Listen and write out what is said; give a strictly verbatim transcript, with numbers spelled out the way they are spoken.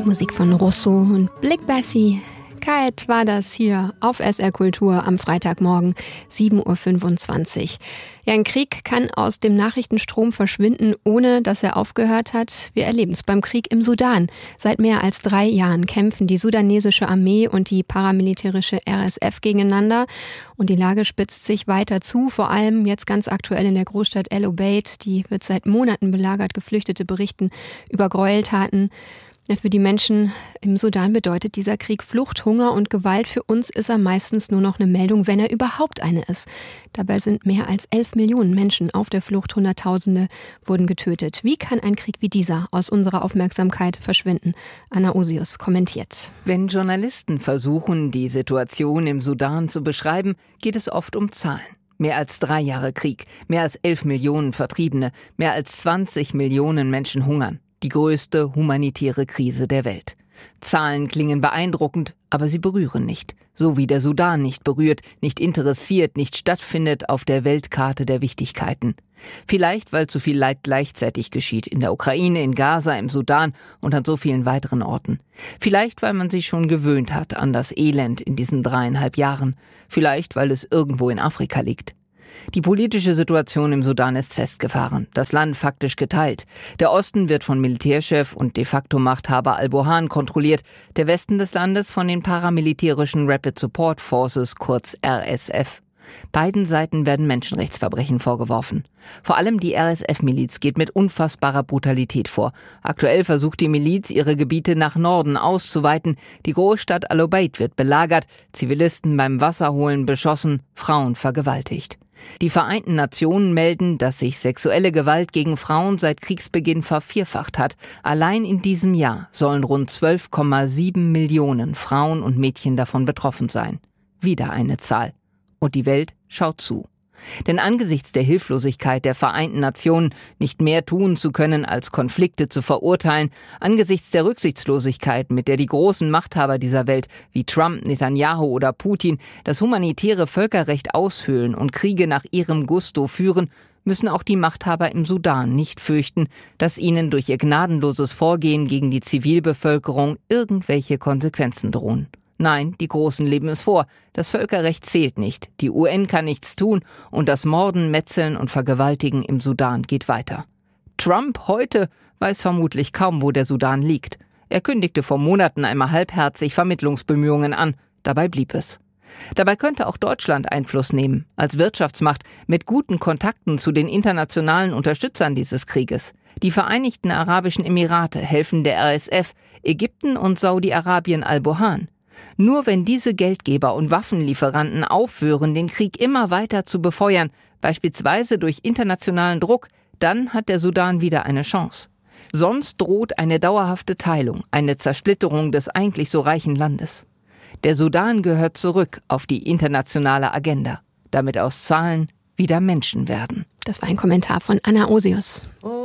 Musik von Rousseau und Blick Bassi. Kite war das hier auf S R Kultur am Freitagmorgen sieben Uhr fünfundzwanzig. Ja, ein Krieg kann aus dem Nachrichtenstrom verschwinden, ohne dass er aufgehört hat. Wir erleben es beim Krieg im Sudan. Seit mehr als drei Jahren kämpfen die sudanesische Armee und die paramilitärische R S F gegeneinander. Und die Lage spitzt sich weiter zu, vor allem jetzt ganz aktuell in der Großstadt El Obeid. Die wird seit Monaten belagert. Geflüchtete berichten über Gräueltaten. Für die Menschen im Sudan bedeutet dieser Krieg Flucht, Hunger und Gewalt. Für uns ist er meistens nur noch eine Meldung, wenn er überhaupt eine ist. Dabei sind mehr als elf Millionen Menschen auf der Flucht. Hunderttausende wurden getötet. Wie kann ein Krieg wie dieser aus unserer Aufmerksamkeit verschwinden? Anna Osius kommentiert. Wenn Journalisten versuchen, die Situation im Sudan zu beschreiben, geht es oft um Zahlen. Mehr als drei Jahre Krieg, mehr als elf Millionen Vertriebene, mehr als zwanzig Millionen Menschen hungern. Die größte humanitäre Krise der Welt. Zahlen klingen beeindruckend, aber sie berühren nicht. So wie der Sudan nicht berührt, nicht interessiert, nicht stattfindet auf der Weltkarte der Wichtigkeiten. Vielleicht, weil zu viel Leid gleichzeitig geschieht. In der Ukraine, in Gaza, im Sudan und an so vielen weiteren Orten. Vielleicht, weil man sich schon gewöhnt hat an das Elend in diesen dreieinhalb Jahren. Vielleicht, weil es irgendwo in Afrika liegt. Die politische Situation im Sudan ist festgefahren, das Land faktisch geteilt. Der Osten wird von Militärchef und de facto Machthaber al-Burhan kontrolliert, der Westen des Landes von den paramilitärischen Rapid Support Forces, kurz R S F. Beiden Seiten werden Menschenrechtsverbrechen vorgeworfen. Vor allem die R S F-Miliz geht mit unfassbarer Brutalität vor. Aktuell versucht die Miliz, ihre Gebiete nach Norden auszuweiten. Die Großstadt El Obeid wird belagert, Zivilisten beim Wasserholen beschossen, Frauen vergewaltigt. Die Vereinten Nationen melden, dass sich sexuelle Gewalt gegen Frauen seit Kriegsbeginn vervierfacht hat. Allein in diesem Jahr sollen rund zwölf Komma sieben Millionen Frauen und Mädchen davon betroffen sein. Wieder eine Zahl. Und die Welt schaut zu. Denn angesichts der Hilflosigkeit der Vereinten Nationen, nicht mehr tun zu können, als Konflikte zu verurteilen, angesichts der Rücksichtslosigkeit, mit der die großen Machthaber dieser Welt, wie Trump, Netanyahu oder Putin, das humanitäre Völkerrecht aushöhlen und Kriege nach ihrem Gusto führen, müssen auch die Machthaber im Sudan nicht fürchten, dass ihnen durch ihr gnadenloses Vorgehen gegen die Zivilbevölkerung irgendwelche Konsequenzen drohen. Nein, die Großen leben es vor. Das Völkerrecht zählt nicht. Die U N kann nichts tun und das Morden, Metzeln und Vergewaltigen im Sudan geht weiter. Trump heute weiß vermutlich kaum, wo der Sudan liegt. Er kündigte vor Monaten einmal halbherzig Vermittlungsbemühungen an. Dabei blieb es. Dabei könnte auch Deutschland Einfluss nehmen, als Wirtschaftsmacht mit guten Kontakten zu den internationalen Unterstützern dieses Krieges. Die Vereinigten Arabischen Emirate helfen der R S F, Ägypten und Saudi-Arabien al-Burhan. Nur wenn diese Geldgeber und Waffenlieferanten aufhören, den Krieg immer weiter zu befeuern, beispielsweise durch internationalen Druck, dann hat der Sudan wieder eine Chance. Sonst droht eine dauerhafte Teilung, eine Zersplitterung des eigentlich so reichen Landes. Der Sudan gehört zurück auf die internationale Agenda, damit aus Zahlen wieder Menschen werden. Das war ein Kommentar von Anna Osius. Oh.